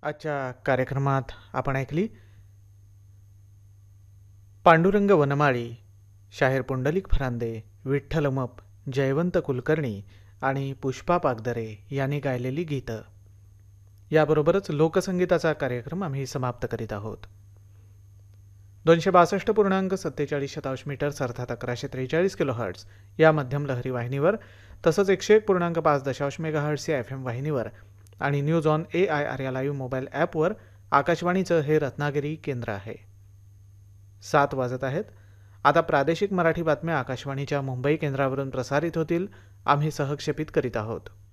आजच्या कार्यक्रमात आपण ऐकली पांडुरंग वनमाळी, शाहीर पुंडलिक फरांदे, विठ्ठल उमप, जयवंत कुलकर्णी आणि पुष्पा पागदरे यांनी गायलेली गीतं. याबरोबरच लोकसंगीताचा कार्यक्रम आम्ही समाप्त करीत आहोत. 262.47 मीटर्स अर्थात 1143 किलोहर्ट्ज या मध्यम लहरी वाहिनीवर तसंच 101.5 मेगाहर्ट्ज या FM वाहिनीवर आणि news on AIR live mobile ॲपवर आकाशवाणीचं हे रत्नागिरी केंद्र आहे. 7 वाजत आहेत. आता प्रादेशिक मराठी बातम्या आकाशवाणीच्या मुंबई केंद्रावरून प्रसारित होतील. आम्ही सहक्षेपित करीत आहोत.